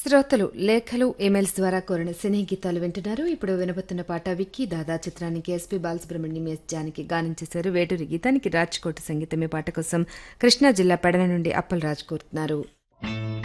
శ్రోతలు లేఖలు ఈమెయిల్స్ ద్వారా కోరిన సినీ గీతాలు వింటున్నారు. ఇప్పుడు వినబోతున్న పాట విక్కీ దాదా చిత్రానికి ఎస్పీ బాలసుబ్రహ్మణ్యం ఎస్ జానకి గానం చేశారు. వేటూరి గీతానికి రాజ్కోట్ సంగీతం. ఈ పాట కోసం కృష్ణా జిల్లా పెడన నుండి అప్పల్ రాజ్ కోరుతున్నారు.